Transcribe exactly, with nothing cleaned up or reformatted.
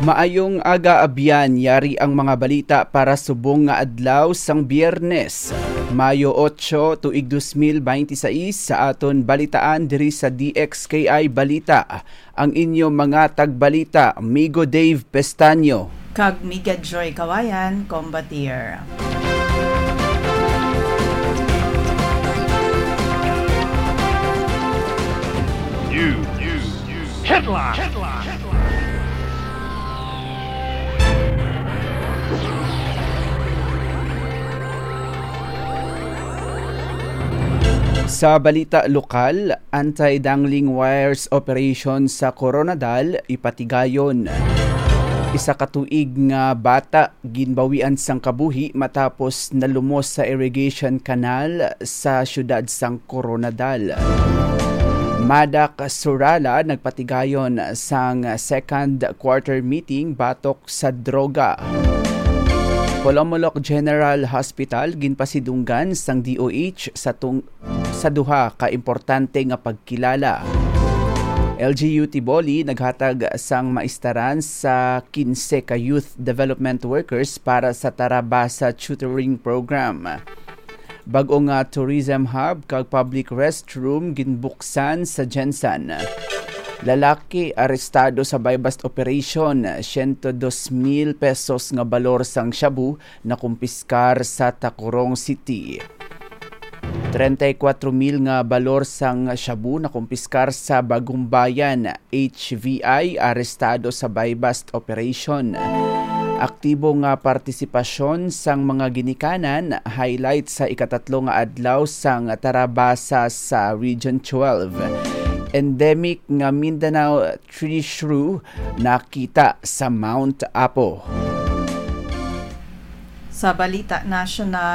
Maayong aga abyan, yari ang mga balita para subong nga adlaw sang Biyernes, Mayo eight, tuig twenty twenty-six, sa aton balitaan diri sa D X K I Balita. Ang inyong mga tagbalita, Migo Dave Pestaño kag Miga Joy Kawayan, Combatier. You, you, you. Headline. Headline. Sa balita lokal, anti-dangling wires operation sa Coronadal ipatigayon. Isa ka tuig nga bata ginbawian sang kabuhi matapos nalumos sa irrigation canal sa syudad sang Coronadal. Madak Surala nagpatigayon sang second quarter meeting batok sa droga. Polomolok General Hospital ginpasidunggan sang D O H sa tung sa duha ka importante nga pagkilala. L G U Tiboli naghatag sang maistaran sa fifteen ka youth development workers para sa Tarabasa tutoring program. Bag-o nga tourism hub kag public restroom ginbuksan sa Jensan. Lalaki arestado sa buy-bust operation, one hundred two mil pesos nga balor sang shabu na kumpiskar sa Tacurong City. thirty-four mil nga balor sang shabu na kumpiskar sa Bagong Bayan. H V I arestado sa buy-bust operation. Aktibo nga partisipasyon sang mga ginikanan, highlight sa ikatatlo nga adlaw sang Tarabasa sa Region twelve. Endemic nga Mindanao tree shrew nakita sa Mount Apo. Sa balita national,